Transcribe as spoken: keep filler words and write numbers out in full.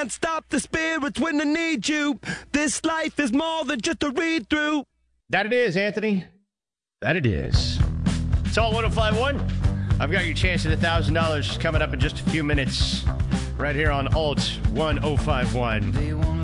can't stop the spirits when they need you. This life is more than just a read through. That it is, Anthony. That it is. It's all one oh five one. I've got your chance at one thousand dollars coming up in just a few minutes right here on Alt one oh five one.